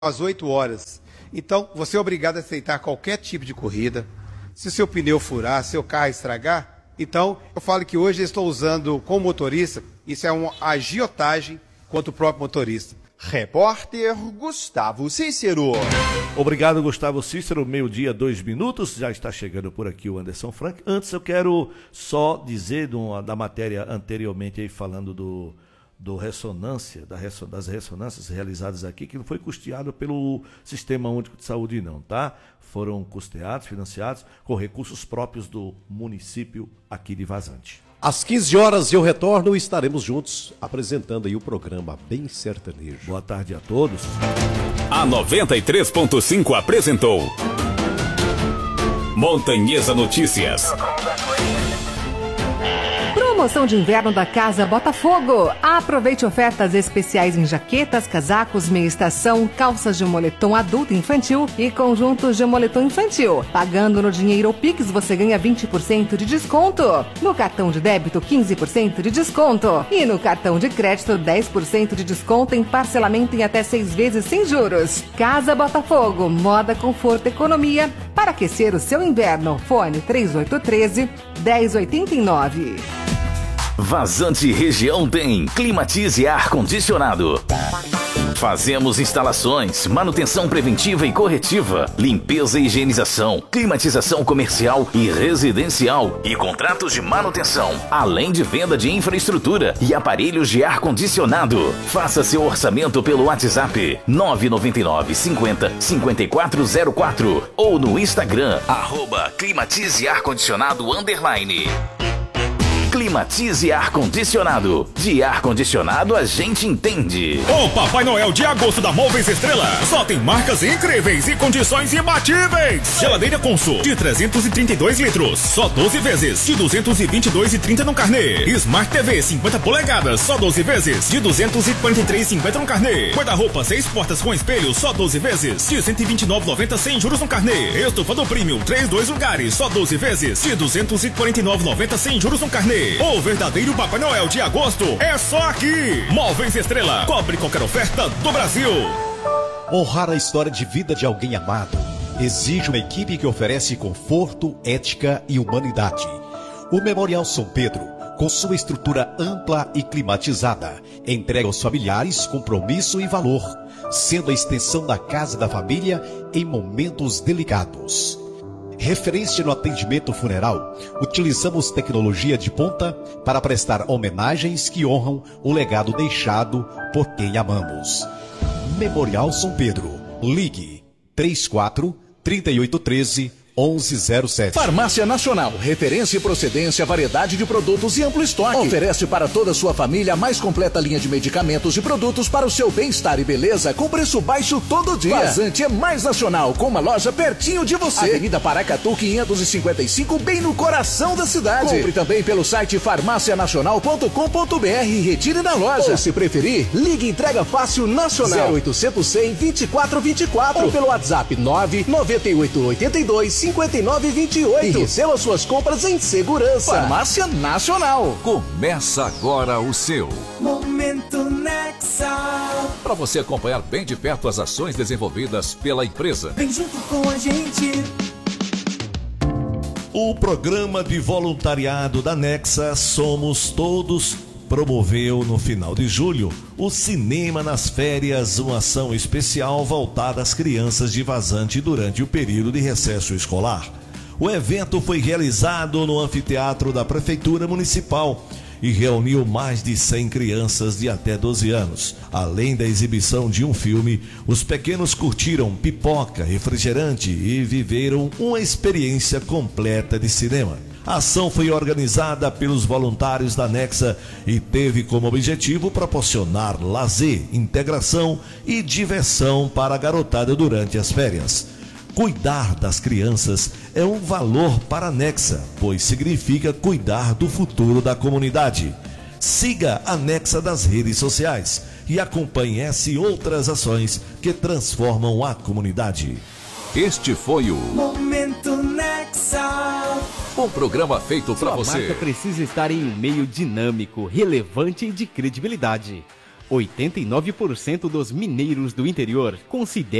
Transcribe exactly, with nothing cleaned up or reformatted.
às oito horas. Então, você é obrigado a aceitar qualquer tipo de corrida. Se seu pneu furar, seu carro estragar, então eu falo que hoje eu estou usando como motorista, isso é uma agiotagem contra o próprio motorista. Repórter Gustavo Cícero. Obrigado, Gustavo Cícero. Meio-dia, dois minutos. Já está chegando por aqui o Anderson Frank. Antes eu quero só dizer de uma, da matéria anteriormente aí falando do, do ressonância, da, das ressonâncias realizadas aqui, que não foi custeado pelo Sistema Único de Saúde não, tá? Foram custeados, financiados com recursos próprios do município aqui de Vazante. Às quinze horas eu retorno e estaremos juntos apresentando aí o programa Bem Sertanejo. Boa tarde a todos. A noventa e três ponto cinco apresentou Montanhesa Notícias. Promoção de inverno da Casa Botafogo. Aproveite ofertas especiais em jaquetas, casacos, meia estação, calças de moletom adulto e infantil e conjuntos de moletom infantil. Pagando no dinheiro ou Pix, você ganha vinte por cento de desconto. No cartão de débito, quinze por cento de desconto. E no cartão de crédito, dez por cento de desconto em parcelamento em até seis vezes sem juros. Casa Botafogo. Moda, conforto, economia. Para aquecer o seu inverno. Fone três oito um três, um zero oito nove. Vazante Região tem Climatize Ar-Condicionado. Fazemos instalações, manutenção preventiva e corretiva, limpeza e higienização, climatização comercial e residencial e contratos de manutenção, além de venda de infraestrutura e aparelhos de ar-condicionado. Faça seu orçamento pelo WhatsApp nove nove nove, cinquenta, cinquenta e quatro zero quatro ou no Instagram, arroba Climatize Ar-Condicionado underline. Climatize Ar-Condicionado. De ar-condicionado a gente entende. O Papai Noel de agosto da Móveis Estrela só tem marcas incríveis e condições imbatíveis. Geladeira Consul de trezentos e trinta e dois litros, só doze vezes, de duzentos e vinte e dois reais e trinta centavos no carnê. Smart T V cinquenta polegadas, só doze vezes, de duzentos e quarenta e três reais e cinquenta centavos no carnê. Guarda-roupa seis portas com espelho, só doze vezes, de cento e vinte e nove reais e noventa centavos sem juros no carnê. Estofador Premium três dois lugares, só doze vezes, de duzentos e quarenta e nove reais e noventa centavos sem juros no carnê. O verdadeiro Papai Noel de agosto é só aqui. Móveis Estrela, cobre qualquer oferta do Brasil. Honrar a história de vida de alguém amado exige uma equipe que oferece conforto, ética e humanidade. O Memorial São Pedro, com sua estrutura ampla e climatizada, entrega aos familiares compromisso e valor, sendo a extensão da casa da família em momentos delicados. Referência no atendimento funeral, utilizamos tecnologia de ponta para prestar homenagens que honram o legado deixado por quem amamos. Memorial São Pedro. Ligue trinta e quatro, trinta e oito, treze, onze zero sete. Farmácia Nacional, referência e procedência, variedade de produtos e amplo estoque. Oferece para toda a sua família a mais completa linha de medicamentos e produtos para o seu bem-estar e beleza com preço baixo todo dia. Vazante é mais nacional, com uma loja pertinho de você. Avenida Paracatu quinhentos e cinquenta e cinco, bem no coração da cidade. Compre também pelo site farmácia nacional ponto com ponto br e retire na loja. Ou se preferir, ligue Entrega Fácil Nacional zero oitocentos, cem, vinte e quatro vinte e quatro ou pelo WhatsApp nove nove oito oito dois, cinquenta e nove vinte e oito e receba suas compras em segurança. Farmácia Nacional. Começa agora o seu Momento Nexa. Para você acompanhar bem de perto as ações desenvolvidas pela empresa. Vem junto com a gente. O programa de voluntariado da Nexa Somos Todos promoveu no final de julho o Cinema nas Férias, uma ação especial voltada às crianças de Vazante durante o período de recesso escolar. O evento foi realizado no anfiteatro da Prefeitura Municipal e reuniu mais de cem crianças de até doze anos. Além da exibição de um filme, os pequenos curtiram pipoca, refrigerante e viveram uma experiência completa de cinema. A ação foi organizada pelos voluntários da Nexa e teve como objetivo proporcionar lazer, integração e diversão para a garotada durante as férias. Cuidar das crianças é um valor para a Nexa, pois significa cuidar do futuro da comunidade. Siga a Nexa nas redes sociais e acompanhe essa e outras ações que transformam a comunidade. Este foi o Momento Nexa. Um programa feito para você. Sua marca precisa estar em um meio dinâmico, relevante e de credibilidade. oitenta e nove por cento dos mineiros do interior consideram